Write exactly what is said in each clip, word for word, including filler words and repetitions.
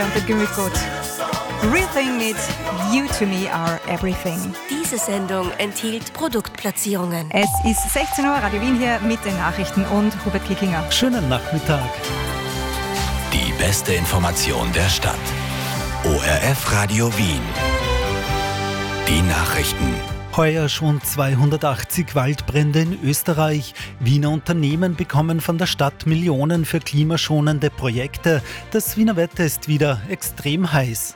Und der Gemütgut. Real Thing mit You to Me Are Everything. Diese Sendung enthielt Produktplatzierungen. Es ist sechzehn Uhr, Radio Wien hier mit den Nachrichten und Hubert Kickinger. Schönen Nachmittag. Die beste Information der Stadt. O R F Radio Wien. Die Nachrichten. Heuer schon zweihundertachtzig Waldbrände in Österreich. Wiener Unternehmen bekommen von der Stadt Millionen für klimaschonende Projekte. Das Wiener Wetter ist wieder extrem heiß.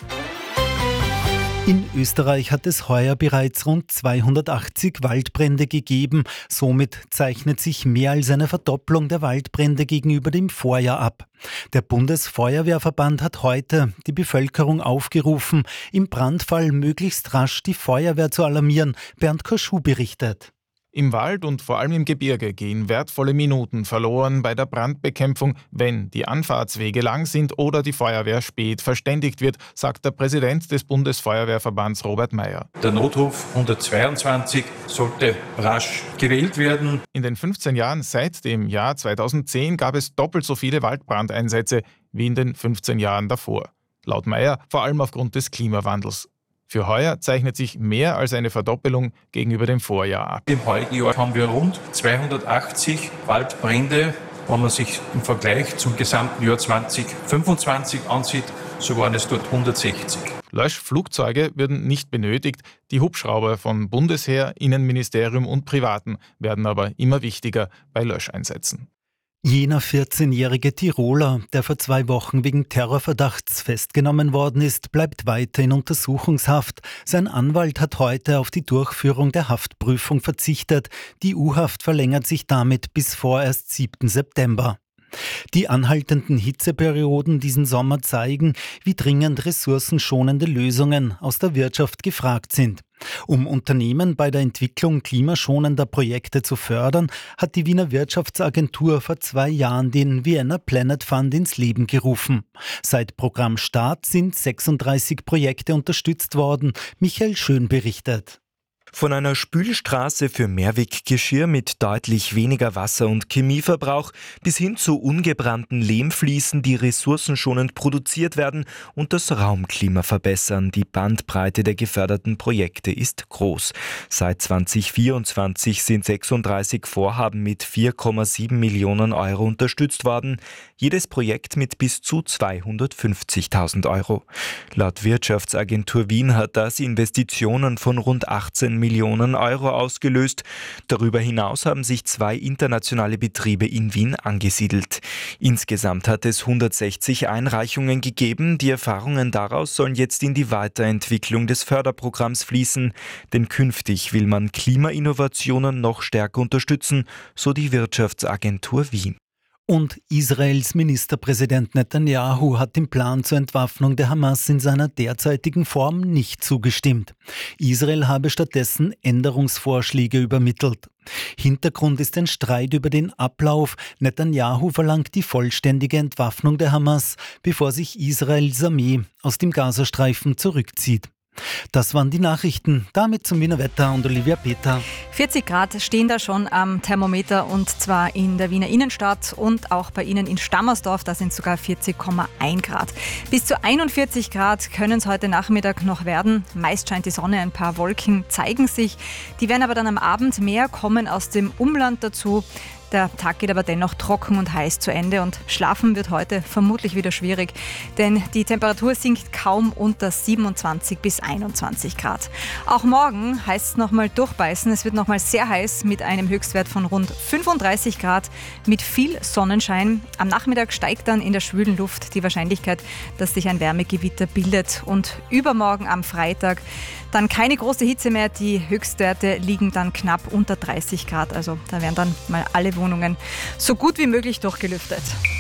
In Österreich hat es heuer bereits rund zweihundertachtzig Waldbrände gegeben. Somit zeichnet sich mehr als eine Verdopplung der Waldbrände gegenüber dem Vorjahr ab. Der Bundesfeuerwehrverband hat heute die Bevölkerung aufgerufen, im Brandfall möglichst rasch die Feuerwehr zu alarmieren. Bernd Koschou berichtet. Im Wald und vor allem im Gebirge gehen wertvolle Minuten verloren bei der Brandbekämpfung, wenn die Anfahrtswege lang sind oder die Feuerwehr spät verständigt wird, sagt der Präsident des Bundesfeuerwehrverbands Robert Meyer. Der Notruf hundertzweiundzwanzig sollte rasch gewählt werden. In den fünfzehn Jahren seit dem Jahr zweitausendzehn gab es doppelt so viele Waldbrandeinsätze wie in den fünfzehn Jahren davor. Laut Meyer vor allem aufgrund des Klimawandels. Für heuer zeichnet sich mehr als eine Verdoppelung gegenüber dem Vorjahr ab. Im heutigen Jahr haben wir rund zweihundertachtzig Waldbrände. Wenn man sich im Vergleich zum gesamten Jahr zweitausendfünfundzwanzig ansieht, so waren es dort hundertsechzig. Löschflugzeuge werden nicht benötigt. Die Hubschrauber von Bundesheer, Innenministerium und Privaten werden aber immer wichtiger bei Löscheinsätzen. Jener vierzehnjährige Tiroler, der vor zwei Wochen wegen Terrorverdachts festgenommen worden ist, bleibt weiter in Untersuchungshaft. Sein Anwalt hat heute auf die Durchführung der Haftprüfung verzichtet. Die U-Haft verlängert sich damit bis vorerst siebten September. Die anhaltenden Hitzeperioden diesen Sommer zeigen, wie dringend ressourcenschonende Lösungen aus der Wirtschaft gefragt sind. Um Unternehmen bei der Entwicklung klimaschonender Projekte zu fördern, hat die Wiener Wirtschaftsagentur vor zwei Jahren den Vienna Planet Fund ins Leben gerufen. Seit Programmstart sind sechsunddreißig Projekte unterstützt worden. Michael Schön berichtet. Von einer Spülstraße für Mehrweggeschirr mit deutlich weniger Wasser- und Chemieverbrauch bis hin zu ungebrannten Lehmfliesen, die ressourcenschonend produziert werden und das Raumklima verbessern. Die Bandbreite der geförderten Projekte ist groß. Seit zweitausendvierundzwanzig sind sechsunddreißig Vorhaben mit vier Komma sieben Millionen Euro unterstützt worden. Jedes Projekt mit bis zu zweihundertfünfzigtausend Euro. Laut Wirtschaftsagentur Wien hat das Investitionen von rund achtzehn Millionen Euro ausgelöst. Darüber hinaus haben sich zwei internationale Betriebe in Wien angesiedelt. Insgesamt hat es hundertsechzig Einreichungen gegeben. Die Erfahrungen daraus sollen jetzt in die Weiterentwicklung des Förderprogramms fließen. Denn künftig will man Klimainnovationen noch stärker unterstützen, so die Wirtschaftsagentur Wien. Und Israels Ministerpräsident Netanyahu hat dem Plan zur Entwaffnung der Hamas in seiner derzeitigen Form nicht zugestimmt. Israel habe stattdessen Änderungsvorschläge übermittelt. Hintergrund ist ein Streit über den Ablauf. Netanyahu verlangt die vollständige Entwaffnung der Hamas, bevor sich Israels Armee aus dem Gazastreifen zurückzieht. Das waren die Nachrichten. Damit zum Wiener Wetter und Olivia Peter. vierzig Grad stehen da schon am Thermometer und zwar in der Wiener Innenstadt und auch bei Ihnen in Stammersdorf, da sind sogar vierzig Komma eins Grad. Bis zu einundvierzig Grad können es heute Nachmittag noch werden. Meist scheint die Sonne, ein paar Wolken zeigen sich. Die werden aber dann am Abend mehr kommen aus dem Umland dazu. Der Tag geht aber dennoch trocken und heiß zu Ende und schlafen wird heute vermutlich wieder schwierig, denn die Temperatur sinkt kaum unter siebenundzwanzig bis einundzwanzig Grad. Auch morgen heißt es nochmal durchbeißen. Es wird nochmal sehr heiß mit einem Höchstwert von rund fünfunddreißig Grad mit viel Sonnenschein. Am Nachmittag steigt dann in der schwülen Luft die Wahrscheinlichkeit, dass sich ein Wärmegewitter bildet und übermorgen am Freitag dann keine große Hitze mehr. Die Höchstwerte liegen dann knapp unter dreißig Grad. Also da werden dann mal alle Wohnungen so gut wie möglich durchgelüftet.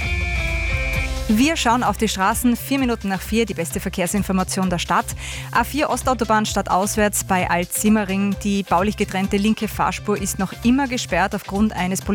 Wir schauen auf die Straßen, vier Minuten nach vier, die beste Verkehrsinformation der Stadt. A vier Ostautobahn stadtauswärts bei Alt-Simmering. Die baulich getrennte linke Fahrspur ist noch immer gesperrt aufgrund eines Polizei